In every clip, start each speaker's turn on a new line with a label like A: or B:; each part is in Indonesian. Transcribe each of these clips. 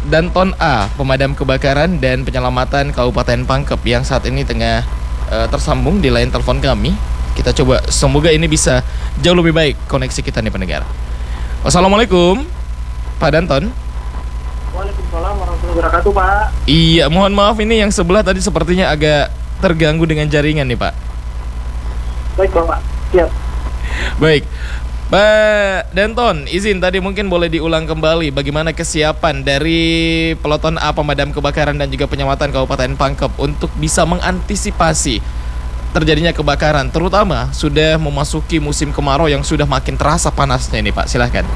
A: Danton A, Pemadam Kebakaran dan Penyelamatan Kabupaten Pangkep yang saat ini tengah tersambung di line telepon kami. Kita coba, semoga ini bisa jauh lebih baik koneksi kita nih pendengar. Wassalamualaikum, Pak Danton.
B: Waalaikumsalam warahmatullahi wabarakatuh, Pak.
A: Iya, mohon maaf ini yang sebelah tadi sepertinya agak terganggu dengan jaringan nih, Pak.
B: Baik, Bapak. Siap.
A: Baik, Pak Danton, izin tadi mungkin boleh diulang kembali bagaimana kesiapan dari Peloton A Pemadam Kebakaran dan juga Penyelamatan Kabupaten Pangkep untuk bisa mengantisipasi terjadinya kebakaran, terutama sudah memasuki musim kemarau yang sudah makin terasa panasnya ini, Pak. Silahkan.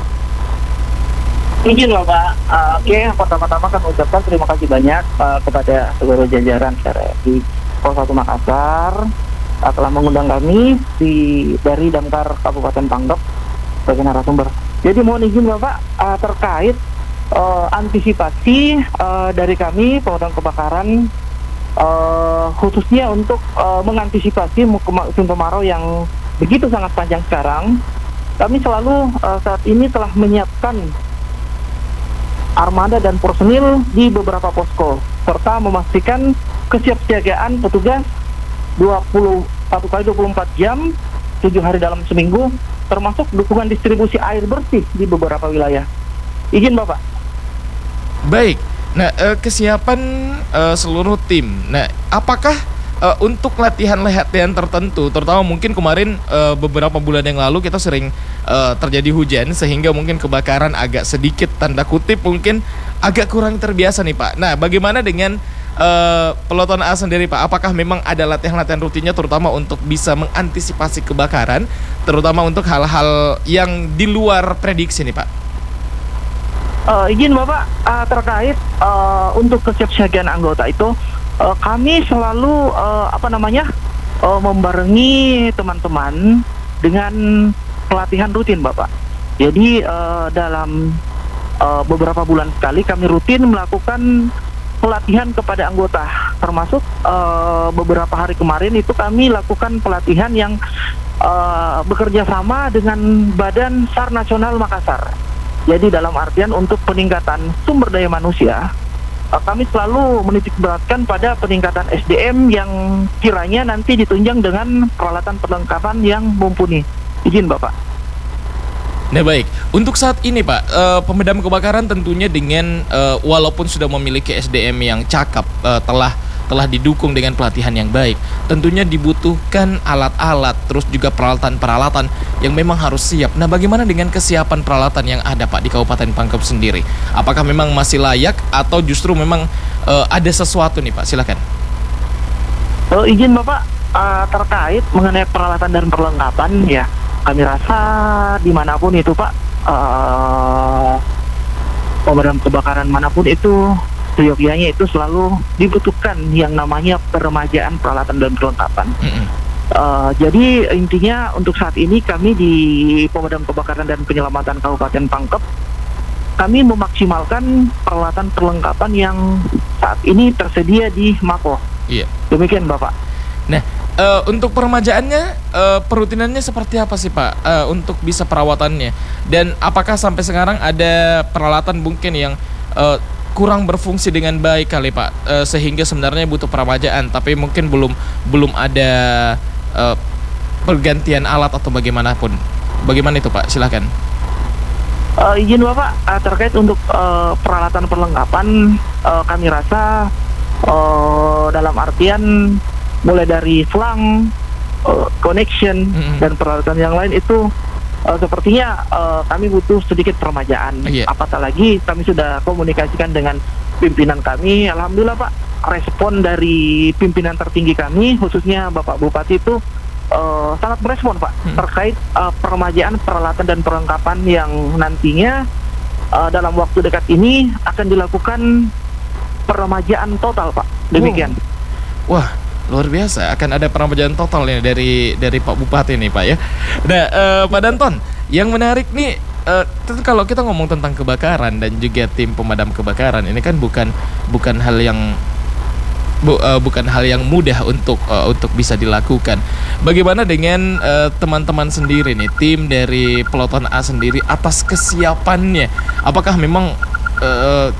B: Izin, Bapak. Oke, pertama-tama kan ucapkan terima kasih banyak kepada seluruh jajaran di Polres Makassar telah mengundang kami dari Damkar Kabupaten Pangkep sebagai narasumber. Jadi mohon izin Bapak terkait antisipasi dari kami pemadam kebakaran khususnya untuk mengantisipasi musim kemarau yang begitu sangat panjang sekarang. Kami selalu saat ini telah menyiapkan armada dan personil di beberapa posko serta memastikan kesiapsiagaan petugas 21 kali 24 jam 7 hari dalam seminggu, termasuk dukungan distribusi air bersih di beberapa wilayah. Izin Bapak.
A: Baik. Nah, kesiapan seluruh tim. Nah, apakah untuk latihan-latihan tertentu, terutama mungkin kemarin beberapa bulan yang lalu kita sering terjadi hujan sehingga mungkin kebakaran agak sedikit tanda kutip mungkin agak kurang terbiasa nih, Pak. Nah, bagaimana dengan Peloton A sendiri, Pak? Apakah memang ada latihan-latihan rutinnya terutama untuk bisa mengantisipasi kebakaran, terutama untuk hal-hal yang di luar prediksi nih, Pak?
B: Izin Bapak, terkait untuk kesiapsiagaan anggota itu kami selalu membarengi teman-teman dengan pelatihan rutin, Bapak. Jadi dalam beberapa bulan sekali kami rutin melakukan pelatihan kepada anggota, termasuk beberapa hari kemarin itu kami lakukan pelatihan yang bekerja sama dengan Badan SAR Nasional Makassar. Jadi dalam artian untuk peningkatan sumber daya manusia, kami selalu menitikberatkan pada peningkatan SDM yang kiranya nanti ditunjang dengan peralatan perlengkapan yang mumpuni. Izin Bapak.
A: Nah baik, untuk saat ini Pak, pemadam kebakaran tentunya dengan walaupun sudah memiliki SDM yang cakep, telah didukung dengan pelatihan yang baik, tentunya dibutuhkan alat-alat, terus juga peralatan-peralatan yang memang harus siap. Nah bagaimana dengan kesiapan peralatan yang ada Pak di Kabupaten Pangkep sendiri? Apakah memang masih layak atau justru memang ada sesuatu nih Pak? Silakan.
B: Izin Bapak, terkait mengenai peralatan dan perlengkapan ya, kami rasa dimanapun itu Pak, pemadam kebakaran manapun itu seyogyanya itu selalu dibutuhkan yang namanya peremajaan peralatan dan perlengkapan. Jadi intinya untuk saat ini kami di Pemadam Kebakaran dan Penyelamatan Kabupaten Pangkep, kami memaksimalkan peralatan perlengkapan yang saat ini tersedia di Mako.
A: Iya.
B: Demikian Bapak.
A: Nah, untuk peremajaannya, perutinannya seperti apa sih Pak untuk bisa perawatannya? Dan apakah sampai sekarang ada peralatan mungkin yang kurang berfungsi dengan baik kali Pak, sehingga sebenarnya butuh peremajaan, tapi mungkin belum ada pergantian alat atau bagaimanapun? Bagaimana itu Pak? Silakan.
B: Izin Bapak, terkait untuk peralatan perlengkapan, kami rasa dalam artian mulai dari selang, connection, dan peralatan yang lain itu sepertinya kami butuh sedikit peremajaan. Apatah lagi kami sudah komunikasikan dengan pimpinan kami. Alhamdulillah Pak, respon dari pimpinan tertinggi kami, khususnya Bapak Bupati itu sangat merespon Pak terkait peremajaan peralatan dan perlengkapan yang nantinya dalam waktu dekat ini akan dilakukan peremajaan total Pak. Demikian.
A: Wah, luar biasa, akan ada peremajaan total nih dari Pak Bupati nih Pak ya. Nah, Pak Danton, yang menarik nih, kalau kita ngomong tentang kebakaran dan juga tim pemadam kebakaran, ini kan bukan hal yang mudah untuk bisa dilakukan. Bagaimana dengan teman-teman sendiri nih, tim dari Peloton A sendiri atas kesiapannya? Apakah memang